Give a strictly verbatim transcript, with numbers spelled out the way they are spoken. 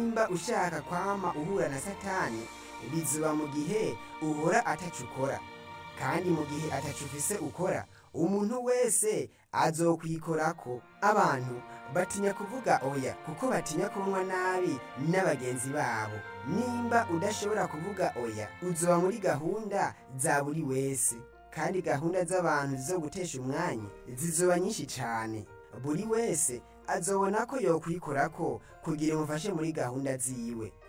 nimba ushaka kwama uhura na satani bizuba mu gihe uhora ataco ukora, kandi mu gihe ataco ufise ukora umuntu wese azokwikorako. Abantu batinya kuvuga oya kuko batinya kunywa nabi n'abagenzi babo. Nimba udashobora kuvuga oya uzoba muri gahunda za buri wese, kandi gahunda z'abantu zo gutesha umwanya zizoba nyinshi cane. Buri wese azobona ko yokwikorako kugira umufashe muri gahunda ziwe.